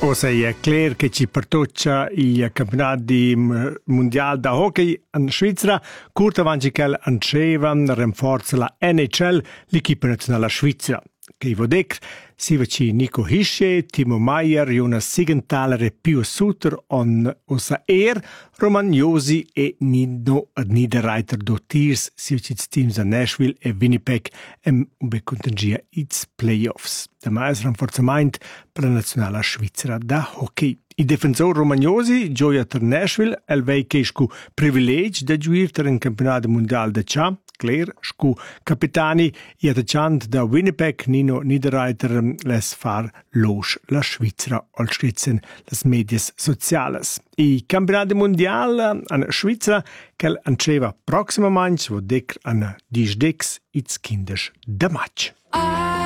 O sei clear che ci pertoccia il campionato mondiale da hockey in Svizzera. Curta avanti che Anceva rinforza la NHL, l'equipa nazionale svizzera. Che vo dec, si vaci Nico Hische, Timo Meier, Jonas Siegenthaler e Pius Suter on ossa Roman Josi e Nino Niederreiter do Tiers, si vaci teams a Nashville e Winnipeg un becontangia its playoffs. Da mais rinforzament per la nazionale svizzera da hockey. Il difensor Romagnosi gioia ter Nashville el vei che scu privilegi da giuir ter un campionato mondiale da cià, clear, scu capitani e attaccant da Winnipeg Nino Niederreiter les far los la Svizzera al scritzen las medias sociales. Il campionato mondiale in Svizzera che anceva proxima manch vo dec an disdex its kindes da match.